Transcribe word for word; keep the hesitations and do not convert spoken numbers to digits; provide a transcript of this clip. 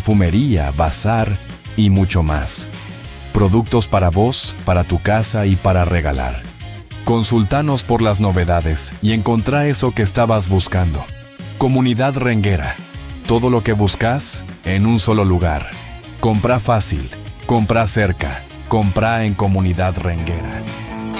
perfumería, bazar y mucho más. Productos para vos, para tu casa y para regalar. Consultanos por las novedades y encontrá eso que estabas buscando. Comunidad Renguera. Todo lo que buscas en un solo lugar. Comprá fácil, comprá cerca, comprá en Comunidad Renguera.